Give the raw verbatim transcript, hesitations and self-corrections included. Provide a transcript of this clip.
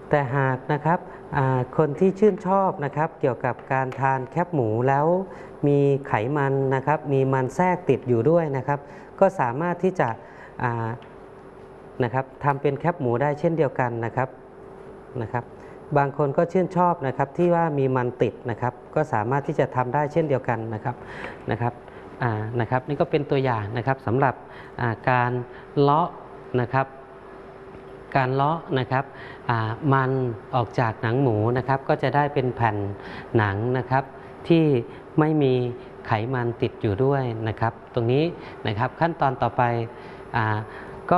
แต่หากนะครับคนที่ชื่นชอบนะครับเกี่ยวกับการทานแคบหมูแล้วมีไขมันนะครับมีมันแทรกติดอยู่ด้วยนะครับก็สามารถที่จะนะครับทำเป็นแคบหมูได้เช่นเดียวกันนะครับนะครับบางคนก็ชื่นชอบนะครับที่ว่ามีมันติดนะครับก็สามารถที่จะทำได้เช่นเดียวกันนะครับนะครับนะครับนี่ก็เป็นตัวอย่างนะครับสำหรับการเลาะนะครับการเลาะนะครับมันออกจากหนังหมูนะครับก็จะได้เป็นแผ่นหนังนะครับที่ไม่มีไขมันติดอยู่ด้วยนะครับตรงนี้นะครับขั้นตอนต่อไป